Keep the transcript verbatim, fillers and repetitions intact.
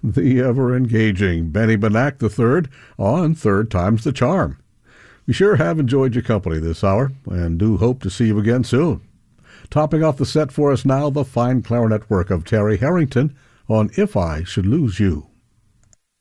the ever-engaging Benny Benack the third on Third Time's the Charm. We sure have enjoyed your company this hour, and do hope to see you again soon. Topping off the set for us now, the fine clarinet work of Terry Harrington on If I Should Lose You.